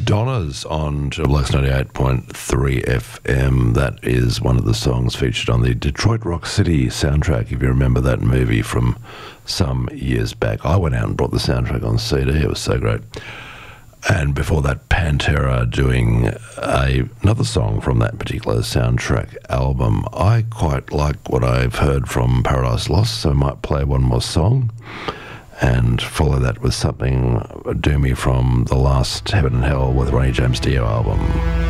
Donna's on Blacks 98.3 FM. That is one of the songs featured on the Detroit Rock City soundtrack, if you remember that movie from some years back. I went out and brought the soundtrack on CD. It was so great. And before that, Pantera doing another song from that particular soundtrack album. I quite like what I've heard from Paradise Lost, so I might play one more song and follow that with something doomy from the last Heaven and Hell with Ronnie James Dio album.